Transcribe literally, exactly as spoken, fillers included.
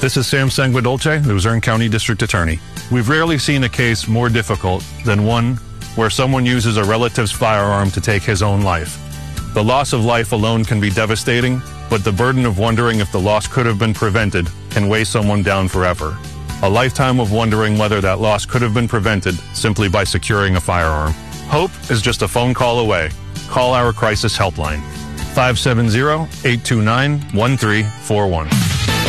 This is Sam Sanguadolce, Luzerne County District Attorney. We've rarely seen a case more difficult than one where someone uses a relative's firearm to take his own life. The loss of life alone can be devastating, but the burden of wondering if the loss could have been prevented can weigh someone down forever. A lifetime of wondering whether that loss could have been prevented simply by securing a firearm. Hope is just a phone call away. Call our crisis helpline, five seven zero, eight two nine, one three four one.